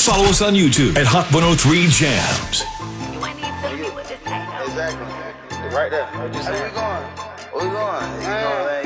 Follow us on YouTube at Hot 103 Jams. You ain't need to with this thing. Exactly. Right there. Where we going? Where we going? You know,